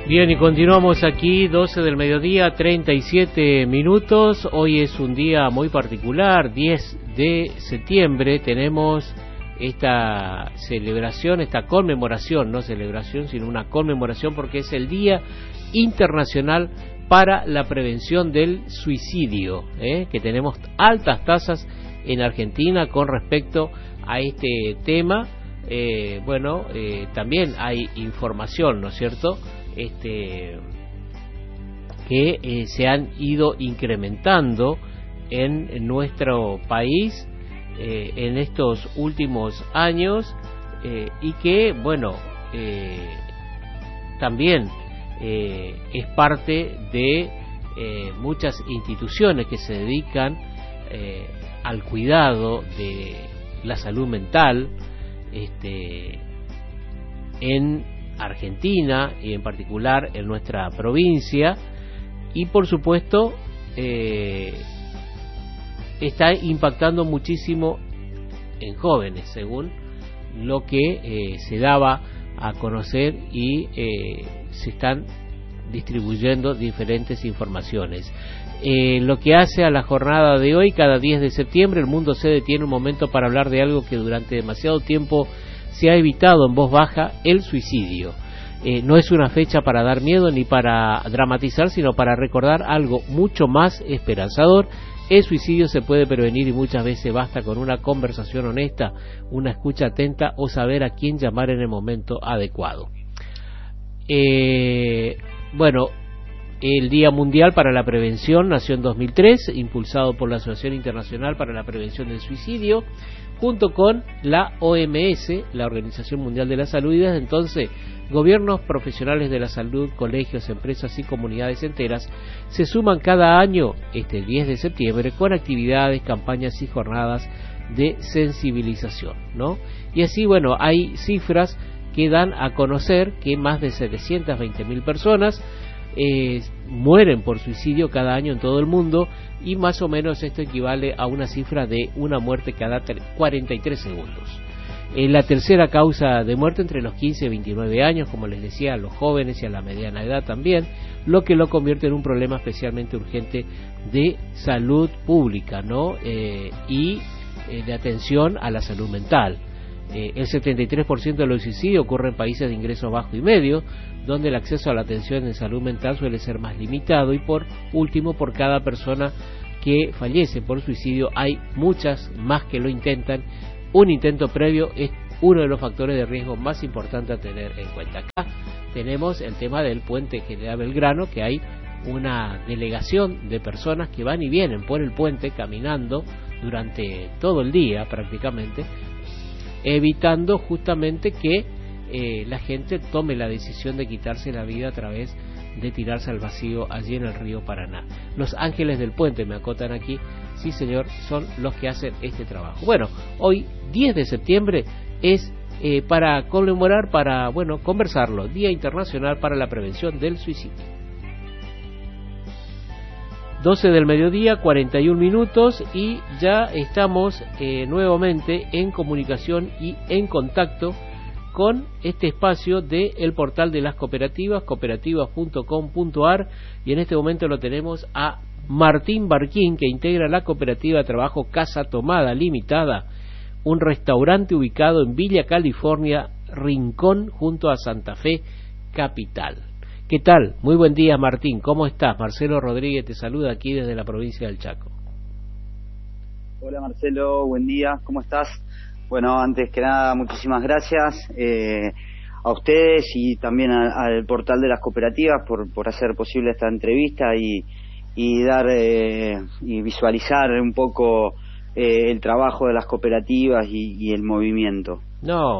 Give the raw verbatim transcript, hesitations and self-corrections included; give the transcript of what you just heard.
Bien, y continuamos aquí, doce del mediodía, treinta y siete minutos. Hoy es un día muy particular, diez de septiembre. Tenemos esta celebración, esta conmemoración, no celebración, sino una conmemoración, porque es el Día Internacional para la Prevención del Suicidio, ¿eh? que tenemos altas tasas en Argentina con respecto a este tema. Eh, bueno, eh, también hay información, ¿no es cierto?, este que eh, se han ido incrementando en, en nuestro país eh, en estos últimos años eh, y que, bueno, eh, también eh, es parte de eh, muchas instituciones que se dedican eh, al cuidado de la salud mental este, en Argentina y en particular en nuestra provincia, y por supuesto eh, está impactando muchísimo en jóvenes, según lo que eh, se daba a conocer, y eh, se están distribuyendo diferentes informaciones. Eh, lo que hace a la jornada de hoy, cada diez de septiembre el mundo se detiene un momento para hablar de algo que durante demasiado tiempo se ha evitado en voz baja: el suicidio. Eh, no es una fecha para dar miedo ni para dramatizar, sino para recordar algo mucho más esperanzador. El suicidio se puede prevenir y muchas veces basta con una conversación honesta, una escucha atenta o saber a quién llamar en el momento adecuado. Eh, bueno, el Día Mundial para la Prevención nació en dos mil tres, impulsado por la Asociación Internacional para la Prevención del Suicidio, junto con la O M S, la Organización Mundial de la Salud, y desde entonces gobiernos, profesionales de la salud, colegios, empresas y comunidades enteras se suman cada año, este diez de septiembre, con actividades, campañas y jornadas de sensibilización, ¿no? Y así, bueno, hay cifras que dan a conocer que más de setecientas veinte mil personas Eh, mueren por suicidio cada año en todo el mundo, y más o menos esto equivale a una cifra de una muerte cada cuarenta y tres segundos. Eh, la tercera causa de muerte entre los quince y veintinueve años, como les decía, a los jóvenes y a la mediana edad también, lo que lo convierte en un problema especialmente urgente de salud pública, ¿no? Eh, y eh, de atención a la salud mental. Eh, el setenta y tres por ciento de los suicidios ocurre en países de ingresos bajos y medios, donde el acceso a la atención en salud mental suele ser más limitado, y por último, por cada persona que fallece por suicidio hay muchas más que lo intentan. Un intento previo es uno de los factores de riesgo más importantes a tener en cuenta. Acá tenemos el tema del puente General Belgrano, que hay una delegación de personas que van y vienen por el puente caminando durante todo el día prácticamente, evitando justamente que eh, la gente tome la decisión de quitarse la vida a través de tirarse al vacío allí en el río Paraná. Los ángeles del puente, me acotan aquí, sí señor, son los que hacen este trabajo. Bueno, hoy diez de septiembre es eh, para conmemorar, para, bueno, conversarlo, Día Internacional para la Prevención del Suicidio. doce del mediodía, cuarenta y un minutos, y ya estamos eh, nuevamente en comunicación y en contacto con este espacio de el portal de las cooperativas, cooperativas punto com punto ar, y en este momento lo tenemos a Martín Barquín, que integra la cooperativa de trabajo Casa Tomada Limitada, un restaurante ubicado en Villa California, Rincón, junto a Santa Fe Capital. ¿Qué tal? Muy buen día, Martín. ¿Cómo estás? Marcelo Rodríguez te saluda aquí desde la provincia del Chaco. Hola, Marcelo, buen día. ¿Cómo estás? Bueno, antes que nada, muchísimas gracias eh, a ustedes y también a, al portal de las cooperativas por, por hacer posible esta entrevista y, y dar eh, y visualizar un poco eh, el trabajo de las cooperativas y, y el movimiento. No,